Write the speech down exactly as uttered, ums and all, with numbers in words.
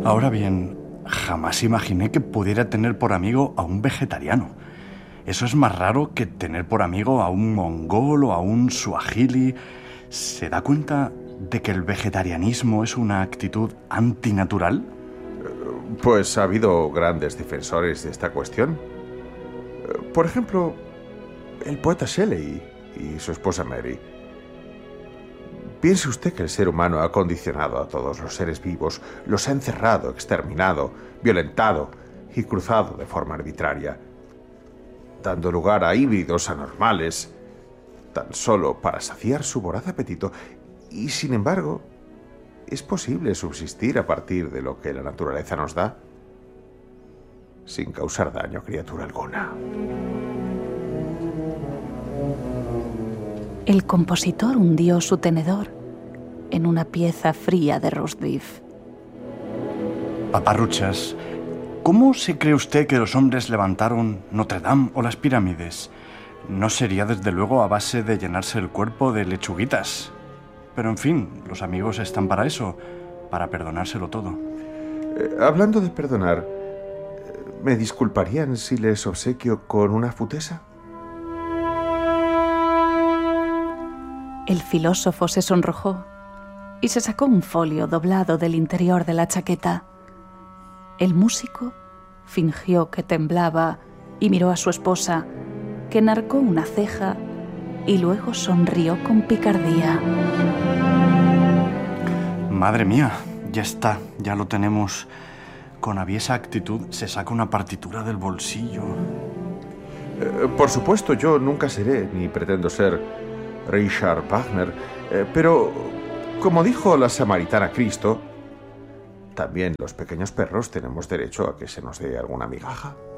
Ahora bien, jamás imaginé que pudiera tener por amigo a un vegetariano. Eso es más raro que tener por amigo a un mongol o a un suajili. ¿Se da cuenta de que el vegetarianismo es una actitud antinatural? Pues ha habido grandes defensores de esta cuestión. Por ejemplo, el poeta Shelley y su esposa Mary. Piense usted que el ser humano ha condicionado a todos los seres vivos, los ha encerrado, exterminado, violentado y cruzado de forma arbitraria, dando lugar a híbridos anormales, tan solo para saciar su voraz apetito. Y sin embargo, es posible subsistir a partir de lo que la naturaleza nos da, sin causar daño a criatura alguna. El compositor hundió su tenedor en una pieza fría de roast beef. Paparruchas, ¿cómo se cree usted que los hombres levantaron Notre Dame o las pirámides? No sería desde luego a base de llenarse el cuerpo de lechuguitas. Pero en fin, los amigos están para eso, para perdonárselo todo. Eh, hablando de perdonar, ¿me disculparían si les obsequio con una futesa? El filósofo se sonrojó y se sacó un folio doblado del interior de la chaqueta. El músico fingió que temblaba y miró a su esposa, que enarcó una ceja y luego sonrió con picardía. Madre mía, ya está, ya lo tenemos. Con aviesa actitud se saca una partitura del bolsillo. Eh, por supuesto, yo nunca seré, ni pretendo ser, Richard Wagner, eh, pero, como dijo la samaritana Cristo, también los pequeños perros tenemos derecho a que se nos dé alguna migaja.